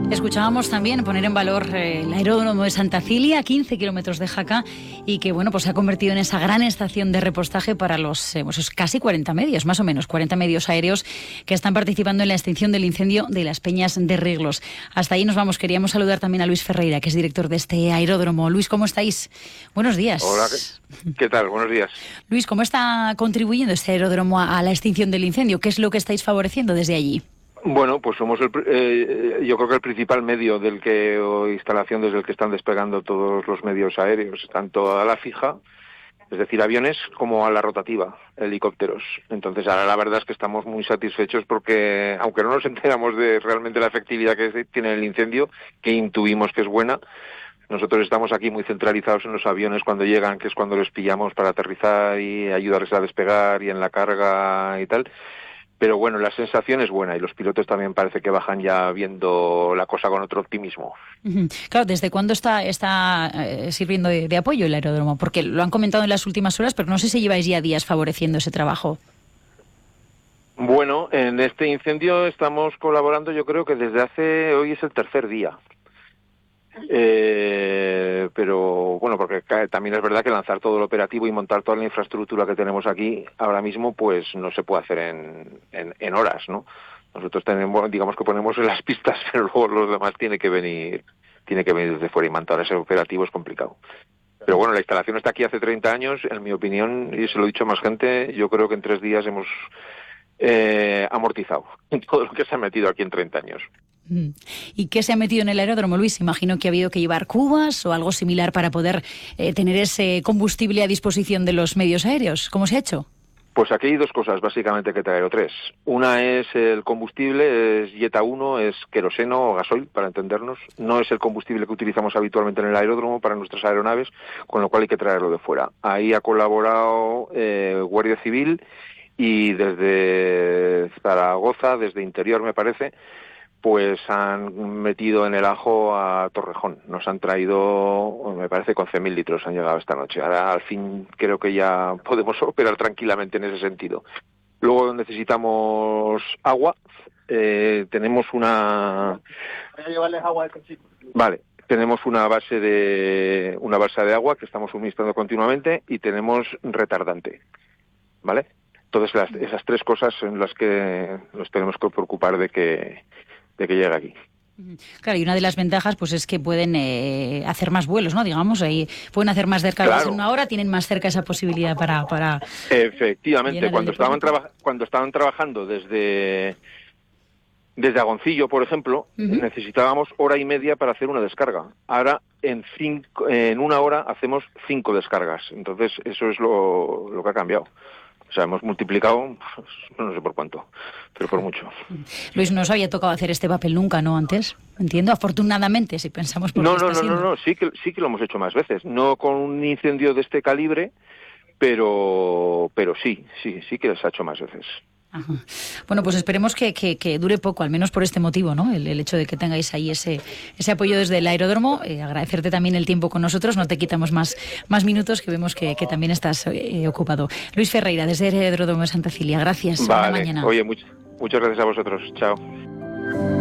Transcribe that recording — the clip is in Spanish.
Escuchábamos también poner en valor el aeródromo de Santa Cilia, 15 kilómetros de Jaca, y que bueno, pues se ha convertido en esa gran estación de repostaje para los esos casi 40 medios, más o menos 40 medios aéreos que están participando en la extinción del incendio de las Peñas de Riglos. Hasta ahí nos vamos. Queríamos saludar también a Luis Ferreira, que es director de este aeródromo. Luis, ¿cómo estáis? Buenos días. Hola, ¿qué tal? Buenos días. Luis, ¿cómo está contribuyendo este aeródromo a la extinción del incendio? ¿Qué es lo que estáis favoreciendo desde allí? Bueno, pues somos yo creo que el principal medio o instalación desde el que están despegando todos los medios aéreos, tanto a la fija, es decir, aviones, como a la rotativa, helicópteros. Entonces, ahora la verdad es que estamos muy satisfechos porque, aunque no nos enteramos de realmente la efectividad que tiene el incendio, que intuimos que es buena, nosotros estamos aquí muy centralizados en los aviones cuando llegan, que es cuando los pillamos para aterrizar y ayudarles a despegar y en la carga y tal. Pero bueno, la sensación es buena y los pilotos también parece que bajan ya viendo la cosa con otro optimismo. Claro, ¿desde cuándo está sirviendo de apoyo el aeródromo? Porque lo han comentado en las últimas horas, pero no sé si lleváis ya días favoreciendo ese trabajo. Bueno, en este incendio estamos colaborando, yo creo que hoy es el tercer día. Pero bueno, porque también es verdad que lanzar todo el operativo y montar toda la infraestructura que tenemos aquí ahora mismo, pues no se puede hacer en horas, ¿no? Nosotros digamos que ponemos en las pistas, pero luego los demás tiene que venir desde fuera, y montar ese operativo es complicado. Pero bueno, la instalación está aquí hace 30 años, en mi opinión, y se lo he dicho a más gente, yo creo que en 3 días hemos amortizado todo lo que se ha metido aquí en 30 años. ¿Y qué se ha metido en el aeródromo, Luis? Imagino que ha habido que llevar cubas o algo similar para poder tener ese combustible a disposición de los medios aéreos. ¿Cómo se ha hecho? Pues aquí hay 2 cosas básicamente que traer, o 3. Una es el combustible, es Jetta 1, es queroseno o gasoil, para entendernos. No es el combustible que utilizamos habitualmente en el aeródromo para nuestras aeronaves, con lo cual hay que traerlo de fuera. Ahí ha colaborado Guardia Civil y desde Zaragoza, desde Interior me parece, pues han metido en el ajo a Torrejón. Nos han traído, me parece, con 11.000 litros han llegado esta noche. Ahora, al fin, creo que ya podemos operar tranquilamente en ese sentido. Luego necesitamos agua. Tenemos una... Voy a llevarles agua al principio. Vale. Tenemos una balsa de agua que estamos suministrando continuamente y tenemos retardante. ¿Vale? Entonces, esas 3 cosas son las que nos tenemos que preocupar de que llegue aquí. Claro, y una de las ventajas pues es que pueden hacer más vuelos, ¿no? Digamos, ahí pueden hacer más descargas en una hora, tienen más cerca esa posibilidad para efectivamente, cuando estaban trabajando desde Agoncillo, por ejemplo, necesitábamos 1:30 para hacer una descarga. Ahora, en 1 hora hacemos 5 descargas. Entonces, eso es lo que ha cambiado. O sea, hemos multiplicado, no sé por cuánto, pero por mucho. Luis, no os había tocado hacer este papel nunca, ¿no? Antes, entiendo, afortunadamente, si pensamos por lo que está siendo. No, sí que lo hemos hecho más veces. No con un incendio de este calibre, pero sí que se ha hecho más veces. Ajá. Bueno, pues esperemos que dure poco, al menos por este motivo, ¿no? El hecho de que tengáis ahí ese apoyo desde el aeródromo. Agradecerte también el tiempo con nosotros, no te quitamos más minutos, que vemos que también estás ocupado. Luis Ferreira, desde el aeródromo de Santa Cilia, gracias. Vale. Hasta mañana. Oye, muchas gracias a vosotros. Chao.